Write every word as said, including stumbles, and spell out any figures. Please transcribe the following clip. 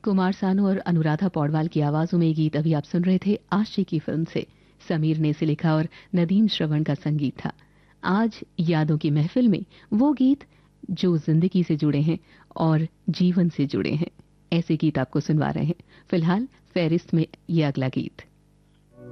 कुमार सानू और अनुराधा पौडवाल की आवाजों में ये गीत अभी आप सुन रहे थे आशिकी फिल्म से। समीर ने इसे लिखा और नदीम श्रवण का संगीत था। आज यादों की महफिल में वो गीत जो जिंदगी से जुड़े हैं और जीवन से जुड़े हैं, ऐसे गीत आपको सुनवा रहे हैं। फिलहाल फेरिस्त में ये अगला गीत।